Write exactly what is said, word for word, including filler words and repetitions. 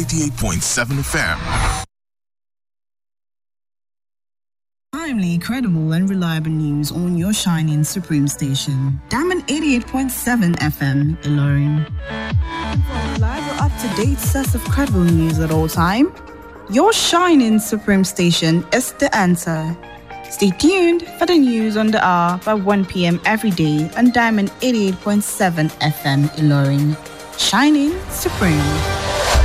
ninety-eight point seven F M. Timely, credible, and reliable news on your shining Supreme station. Diamond eighty-eight point seven F M, Ilorin. For reliable, up-to-date source of credible news at all time, your shining Supreme station is the answer. Stay tuned for the news on the hour by one p.m. every day on Diamond eighty-eight point seven F M, Ilorin. Shining Supreme.